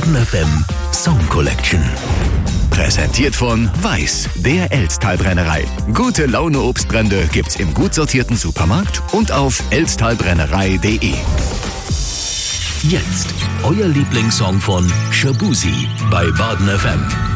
Baden FM Song Collection. Präsentiert von Weiß, der Elsttalbrennerei. Gute Laune Obstbrände gibt's im gut sortierten Supermarkt und auf elsttalbrennerei.de. Jetzt euer Lieblingssong von Shaboozey bei Baden FM.